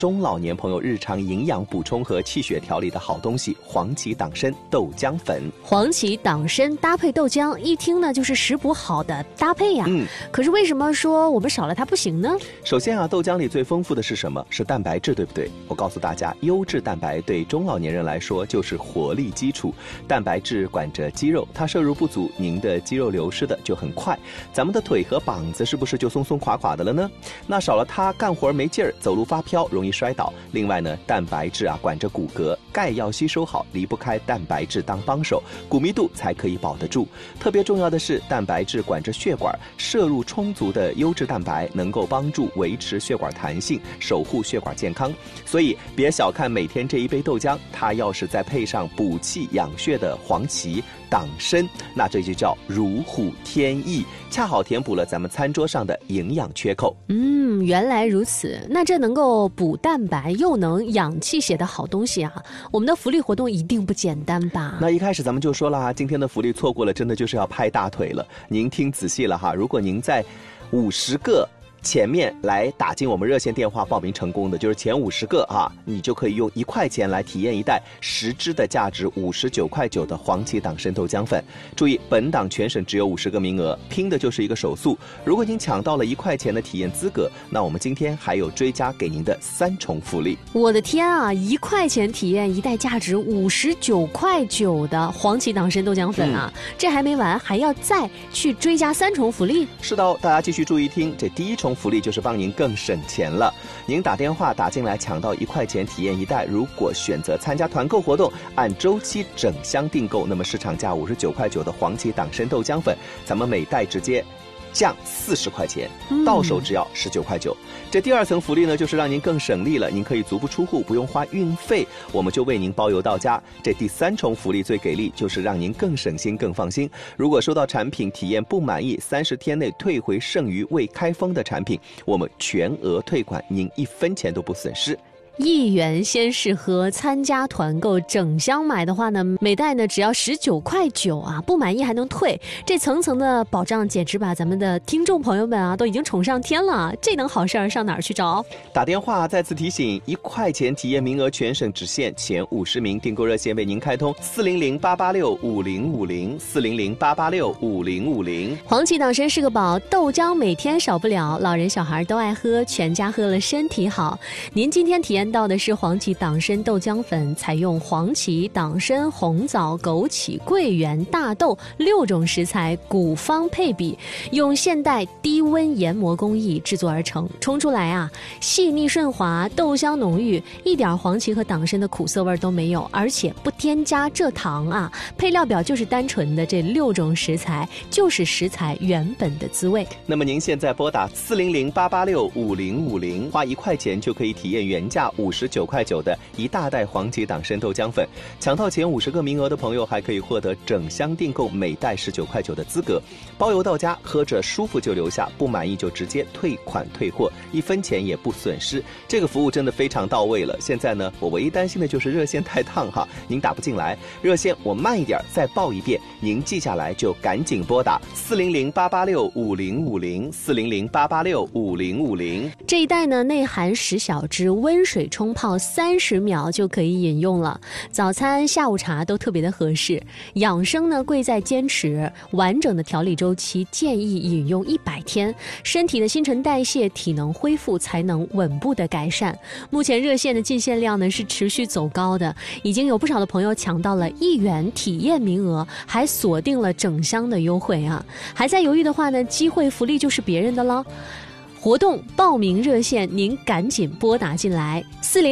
中老年朋友日常营养补充和气血调理的好东西——黄芪党参豆浆粉。 黄芪党参搭配豆浆，一听呢就是食补好的搭配呀。可是为什么说我们少了它不行呢？ 首先啊，豆浆里最丰富的是什么？是蛋白质，对不对？我告诉大家，优质蛋白对中老年人来说就是活力基础。蛋白质管着肌肉，它摄入不足，您的肌肉流失的就很快。咱们的腿和膀子是不是就松松垮垮的了呢？那少了它，干活没劲儿，走路发飘，容易摔倒。另外呢，蛋白质啊管着骨骼，钙要吸收好，离不开蛋白质当帮手，骨密度才可以保得住。特别重要的是，蛋白质管着血管，摄入充足的优质蛋白能够帮助维持血管弹性，守护血管健康。所以别小看每天这一杯豆浆，它要是再配上补气养血的黄芪、党参，那这就叫如虎添翼，恰好填补了咱们餐桌上的营养缺口。 原来如此。那这能够补蛋白又能养气血的好东西啊，我们的福利活动一定不简单吧？ 那一开始咱们就说了，今天的福利错过了，真的就是要拍大腿了。您听仔细了哈，如果您在50个前面来打进我们热线电话报名成功的，就是前50个啊，你就可以用1块钱来体验一袋10支的价值59.9块的黄芪党参豆浆粉。注意，本档全省只有50个名额，拼的就是一个手速。如果您抢到了1块钱的体验资格，那我们今天还有追加给您的3重福利。 我的天啊，1块钱体验一袋价值59.9块的黄芪党参豆浆粉啊！这还没完，还要再去追加3重福利。 是的，大家继续注意听，这第1重福利就是帮您更省钱了。您打电话打进来抢到1块钱体验一袋，如果选择参加团购活动，按周期整箱订购，那么市场价59.9块的黄芪党参豆浆粉，咱们每袋直接降40块钱，到手只要19.9块。这第2层福利呢，就是让您更省力了，您可以足不出户，不用花运费，我们就为您包邮到家。这第3重福利最给力，就是让您更省心更放心。如果收到产品体验不满意，30天内退回剩余未开封的产品，我们全额退款，您1分钱都不损失。 1元先试喝，参加团购整箱买的话呢，每袋呢只要19.9块啊，不满意还能退，这层层的保障简直把咱们的听众朋友们啊都已经宠上天了，这等好事儿上哪儿去找？ 打电话再次提醒，1块钱体验名额全省只限前50名，订购热线为您开通400-886-5050，400-886-5050。 黄芪党参是个宝，豆浆每天少不了，老人小孩都爱喝，全家喝了身体好。您今天体验到的是黄芪党参豆浆粉，采用黄芪、党参、红枣、枸杞、桂圆、大豆6种食材古方配比，用现代低温研磨工艺制作而成，冲出来啊细腻顺滑，豆香浓郁，一点黄芪和党参的苦涩味都没有，而且不添加蔗糖啊。配料表就是单纯的这6种食材，就是食材原本的滋味。 那么您现在拨打400-886-5050，花1块钱就可以体验原价59.9块的一大袋黄芪党参豆浆粉，抢到前50个名额的朋友还可以获得整箱订购每袋19.9块的资格，包邮到家，喝着舒服就留下，不满意就直接退款退货，1分钱也不损失。这个服务真的非常到位了。现在呢，我唯一担心的就是热线太烫哈，您打不进来，热线我慢一点再报一遍，您记下来就赶紧拨打400-886-5050，400-886-5050。 这一袋呢内含10小支，温水冲泡30秒就可以饮用了，早餐下午茶都特别的合适。养生呢贵在坚持，完整的调理周期建议饮用100天，身体的新陈代谢体能恢复才能稳步的改善。目前热线的进线量呢是持续走高的，已经有不少的朋友抢到了1元体验名额，还锁定了整箱的优惠啊！还在犹豫的话呢，机会福利就是别人的了。活动报名热线您赶紧拨打进来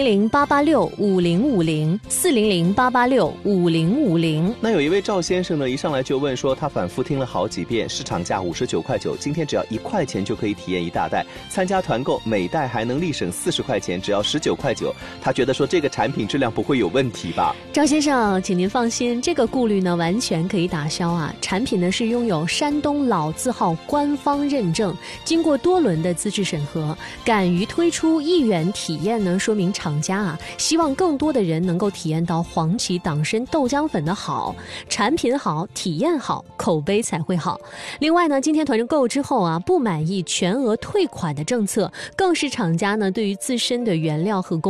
，400-886-5050，400-886-5050。 那有一位赵先生呢，一上来就问说，他反复听了好几遍，市场价59.9块，今天只要1块钱就可以体验一大袋，参加团购每袋还能立省40块钱，只要19.9块，他觉得说这个产品质量不会有问题吧？ 赵先生，请您放心，这个顾虑呢完全可以打消啊！产品呢是拥有山东老字号官方认证，经过多轮的资质审核，敢于推出1元体验呢，说明厂家希望更多的人能够体验到黄芪党参豆浆粉的好，产品好，体验好，口碑才会好。另外呢，今天团购购之后不满意全额退款的政策，更是厂家呢对于自身的原料和